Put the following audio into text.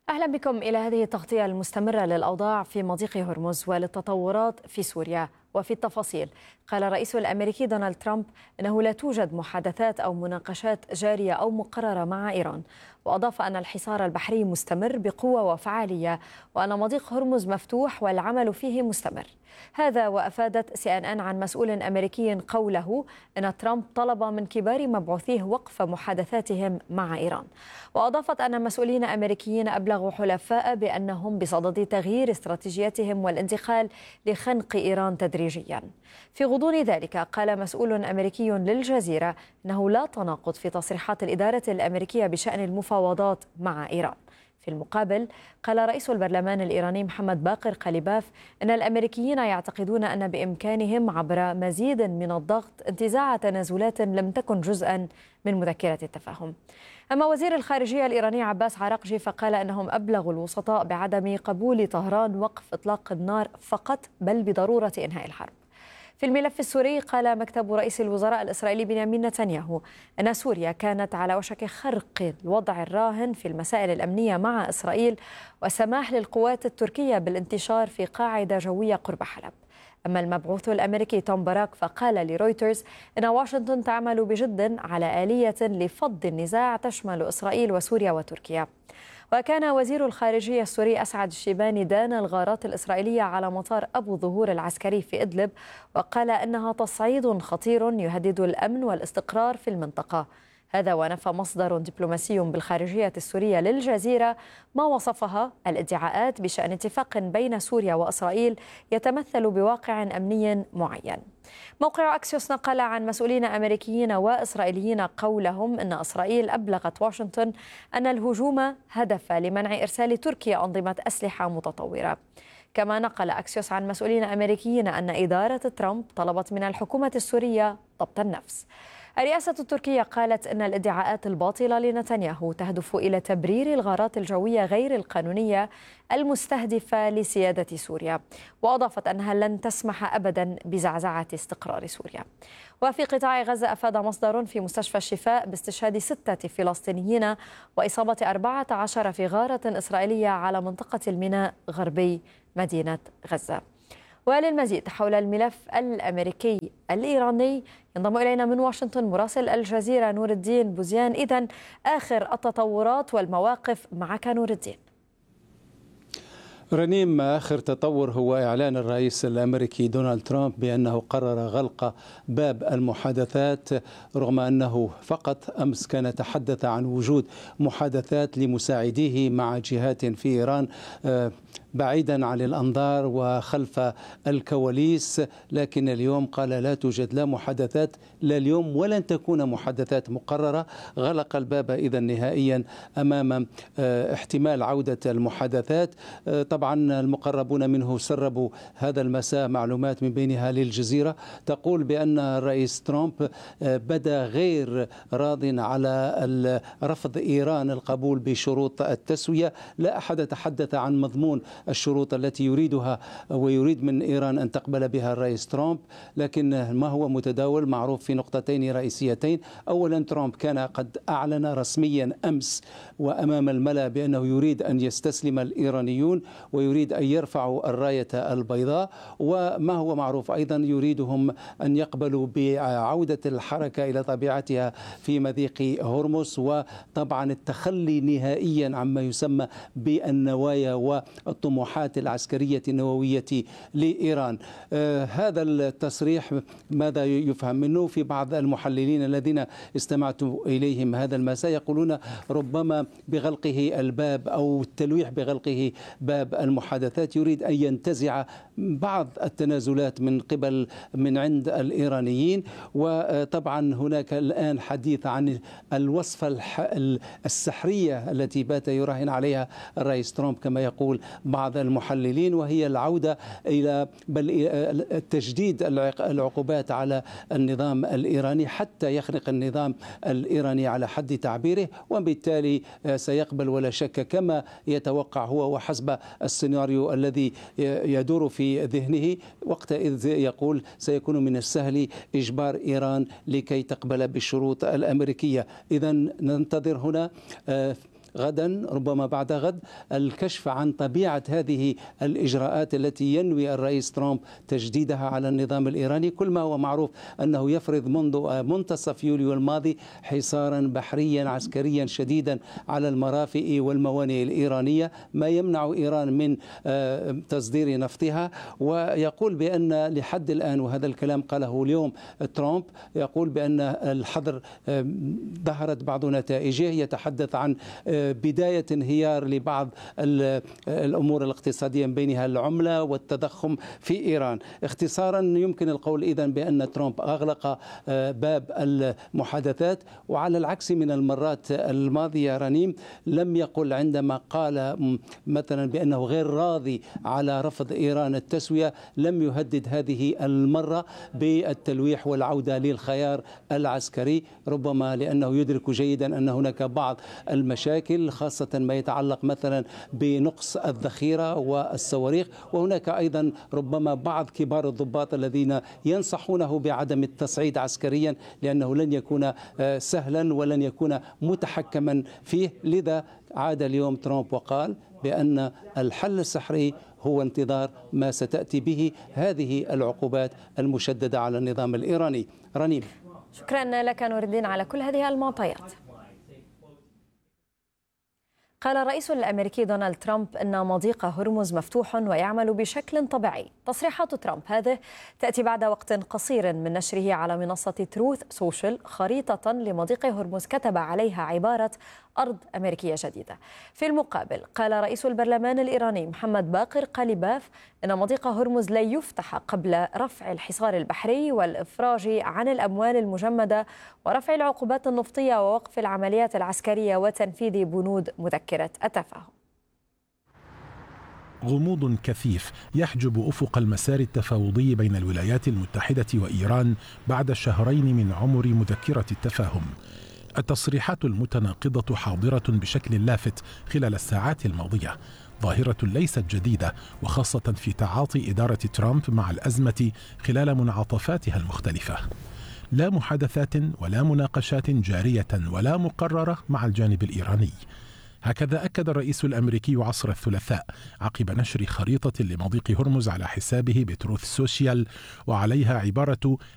أهلا بكم إلى هذه التغطية المستمرة للأوضاع في مضيق هرمز وللتطورات في سوريا. وفي التفاصيل، قال الرئيس الأمريكي دونالد ترامب أنه لا توجد محادثات أو مناقشات جارية أو مقررة مع إيران، وأضاف أن الحصار البحري مستمر بقوة وفعالية، وأن مضيق هرمز مفتوح والعمل فيه مستمر. هذا وأفادت CNN عن مسؤول أمريكي قوله أن ترامب طلب من كبار مبعوثيه وقف محادثاتهم مع إيران. وأضافت أن مسؤولين أمريكيين أبلغوا حلفاء بأنهم بصدد تغيير استراتيجيتهم والانتقال لخنق إيران تدريجيا. في غضون ذلك، قال مسؤول أمريكي للجزيرة أنه لا تناقض في تصريحات الإدارة الأمريكية بشأن المفاوضات مع إيران. في المقابل، قال رئيس البرلمان الإيراني محمد باقر قليباف أن الأمريكيين يعتقدون أن بإمكانهم عبر مزيد من الضغط انتزاع تنازلات لم تكن جزءا من مذكرة التفاهم. أما وزير الخارجية الإيراني عباس عراقجي فقال أنهم أبلغوا الوسطاء بعدم قبول طهران وقف إطلاق النار فقط، بل بضرورة إنهاء الحرب. في الملف السوري، قال مكتب رئيس الوزراء الإسرائيلي بنيامين نتنياهو أن سوريا كانت على وشك خرق الوضع الراهن في المسائل الأمنية مع إسرائيل وسماح للقوات التركية بالانتشار في قاعدة جوية قرب حلب. أما المبعوث الأمريكي توم باراك فقال لرويترز أن واشنطن تعمل بجد على آلية لفض النزاع تشمل إسرائيل وسوريا وتركيا. وكان وزير الخارجية السوري أسعد الشيباني دان الغارات الإسرائيلية على مطار أبو ظهور العسكري في إدلب، وقال إنها تصعيد خطير يهدد الأمن والاستقرار في المنطقة. هذا ونفى مصدر دبلوماسي بالخارجية السورية للجزيرة ما وصفها الادعاءات بشأن اتفاق بين سوريا وإسرائيل يتمثل بواقع أمني معين. موقع أكسيوس نقل عن مسؤولين أمريكيين وإسرائيليين قولهم أن إسرائيل أبلغت واشنطن أن الهجوم هدف لمنع إرسال تركيا أنظمة أسلحة متطورة. كما نقل أكسيوس عن مسؤولين أمريكيين أن إدارة ترامب طلبت من الحكومة السورية ضبط النفس. الرئاسة التركية قالت أن الادعاءات الباطلة لنتنياهو تهدف إلى تبرير الغارات الجوية غير القانونية المستهدفة لسيادة سوريا، وأضافت أنها لن تسمح أبدا بزعزعة استقرار سوريا. وفي قطاع غزة، أفاد مصدر في مستشفى الشفاء باستشهاد 6 فلسطينيين وإصابة 14 في غارة إسرائيلية على منطقة الميناء غربي مدينة غزة. وللمزيد حول الملف الأمريكي الإيراني ينضم إلينا من واشنطن مراسل الجزيرة نور الدين بوزيان. إذن آخر التطورات والمواقف معك نور الدين. رنيم، آخر تطور هو إعلان الرئيس الأمريكي دونالد ترامب بأنه قرر غلق باب المحادثات، رغم أنه فقط أمس كان يتحدث عن وجود محادثات لمساعديه مع جهات في إيران بعيدا عن الأنظار وخلف الكواليس. لكن اليوم قال لا توجد لا محادثات، لا اليوم ولن تكون محادثات مقررة. غلق الباب إذن نهائيا أمام احتمال عودة المحادثات. طبعا المقربون منه سربوا هذا المساء معلومات من بينها للجزيرة تقول بأن الرئيس ترامب بدا غير راض على رفض إيران القبول بشروط التسوية. لا أحد تحدث عن مضمون الشروط التي يريدها ويريد من إيران أن تقبل بها الرئيس ترامب، لكن ما هو متداول معروف في نقطتين رئيسيتين. أولا، ترامب كان قد أعلن رسميا أمس وأمام الملأ بأنه يريد أن يستسلم الإيرانيون ويريد أن يرفعوا الراية البيضاء، وما هو معروف أيضا يريدهم أن يقبلوا بعودة الحركة إلى طبيعتها في مضيق هرمز، وطبعا التخلي نهائيا عما يسمى بالنوايا والطموحات العسكرية النووية لإيران. هذا التصريح ماذا يفهم منه؟ في بعض المحللين الذين استمعت إليهم هذا المساء يقولون ربما بغلقه الباب أو التلويح بغلقه باب المحادثات يريد أن ينتزع بعض التنازلات من عند الإيرانيين. وطبعا هناك الآن حديث عن الوصفة السحرية التي بات يراهن عليها الرئيس ترامب كما يقول بعض المحللين، وهي العودة إلى تجديد العقوبات على النظام الإيراني حتى يخنق النظام الإيراني على حد تعبيره، وبالتالي سيقبل ولا شك كما يتوقع هو وحسب السيناريو الذي يدور في ذهنه وقتئذ يقول سيكون من السهل إجبار إيران لكي تقبل بالشروط الأمريكية. إذن ننتظر هنا غدا ربما بعد غد الكشف عن طبيعة هذه الإجراءات التي ينوي الرئيس ترامب تجديدها على النظام الإيراني. كل ما هو معروف أنه يفرض منذ منتصف يوليو الماضي حصارا بحريا عسكريا شديدا على المرافئ والموانئ الإيرانية، ما يمنع إيران من تصدير نفطها. ويقول بأن لحد الآن، وهذا الكلام قاله اليوم ترامب، يقول بأن الحظر ظهرت بعض نتائجه، يتحدث عن بداية انهيار لبعض الأمور الاقتصادية بينها العملة والتضخم في إيران. اختصارا يمكن القول إذن بأن ترامب أغلق باب المحادثات، وعلى العكس من المرات الماضية رنيم لم يقل عندما قال مثلا بأنه غير راضي على رفض إيران التسوية، لم يهدد هذه المرة بالتلويح والعودة للخيار العسكري، ربما لأنه يدرك جيدا أن هناك بعض المشاكل خاصة ما يتعلق مثلا بنقص الذخيرة والصواريخ، وهناك أيضا ربما بعض كبار الضباط الذين ينصحونه بعدم التصعيد عسكريا لأنه لن يكون سهلا ولن يكون متحكما فيه. لذا عاد اليوم ترامب وقال بأن الحل السحري هو انتظار ما ستأتي به هذه العقوبات المشددة على النظام الإيراني. رنيم، شكرا لك نور الدين على كل هذه المعطيات. قال الرئيس الأمريكي دونالد ترامب أن مضيق هرمز مفتوح ويعمل بشكل طبيعي. تصريحات ترامب هذه تأتي بعد وقت قصير من نشره على منصة تروث سوشيال خريطة لمضيق هرمز كتب عليها عبارة أرض أمريكية جديدة. في المقابل قال رئيس البرلمان الإيراني محمد باقر قليباف أن مضيق هرمز لا يفتح قبل رفع الحصار البحري والإفراج عن الأموال المجمدة ورفع العقوبات النفطية ووقف العمليات العسكرية وتنفيذ بنود مذكرة التفاهم. غموض كثيف يحجب أفق المسار التفاوضي بين الولايات المتحدة وإيران بعد شهرين من عمر مذكرة التفاهم. التصريحات المتناقضة حاضرة بشكل لافت خلال الساعات الماضية، ظاهرة ليست جديدة وخاصة في تعاطي إدارة ترامب مع الأزمة خلال منعطفاتها المختلفة. لا محادثات ولا مناقشات جارية ولا مقررة مع الجانب الإيراني. هكذا أكد الرئيس الأمريكي عصر الثلاثاء عقب نشر خريطة لمضيق هرمز على حسابه بتروث سوشيال وعليها عبارة